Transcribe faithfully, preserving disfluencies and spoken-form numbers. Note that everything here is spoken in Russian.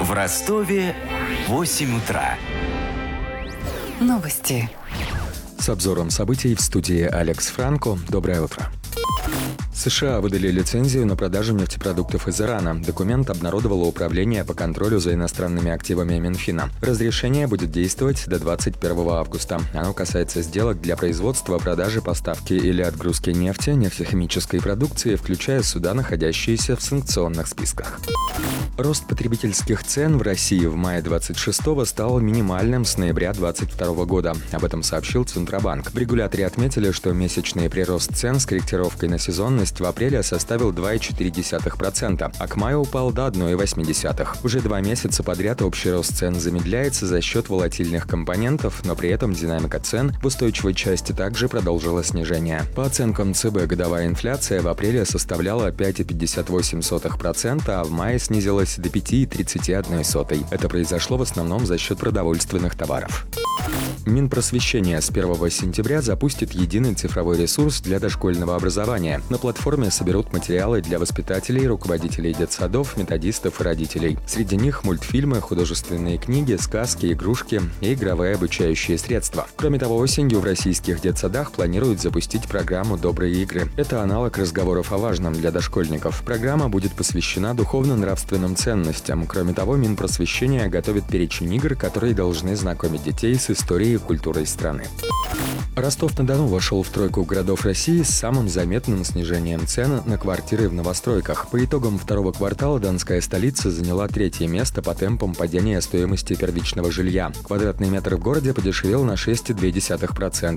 В Ростове восемь утра. Новости. С обзором событий в студии Алекс Франко. Доброе утро. США выдали лицензию на продажу нефтепродуктов из Ирана. Документ обнародовало Управление по контролю за иностранными активами Минфина. Разрешение будет действовать до двадцать первого августа. Оно касается сделок для производства, продажи, поставки или отгрузки нефти, нефтехимической продукции, включая суда, находящиеся в санкционных списках. Рост потребительских цен в России в мае двадцать шестого стал минимальным с ноября двадцать второго года. Об этом сообщил Центробанк. В регуляторе отметили, что месячный прирост цен с корректировкой на сезонность в апреле составил два целых четыре десятых процента, а к маю упал до одна целых восемь десятых процента. Уже два месяца подряд общий рост цен замедляется за счет волатильных компонентов, но при этом динамика цен в устойчивой части также продолжила снижение. По оценкам ЦБ, годовая инфляция в апреле составляла пять целых пятьдесят восемь сотых процента, а в мае снизилась до пять целых тридцать одна сотая процента. Это произошло в основном за счет продовольственных товаров. Минпросвещение с первого сентября запустит единый цифровой ресурс для дошкольного образования. На платформе соберут материалы для воспитателей, руководителей детсадов, методистов и родителей. Среди них мультфильмы, художественные книги, сказки, игрушки и игровые обучающие средства. Кроме того, осенью в российских детсадах планируют запустить программу «Добрые игры». Это аналог разговоров о важном для дошкольников. Программа будет посвящена духовно-нравственным ценностям. Кроме того, Минпросвещение готовит перечень игр, которые должны знакомить детей с историей и культурой страны. Ростов-на-Дону вошел в тройку городов России с самым заметным снижением цен на квартиры в новостройках. По итогам второго квартала донская столица заняла третье место по темпам падения стоимости первичного жилья. Квадратный метр в городе подешевел на шесть целых две десятых процента.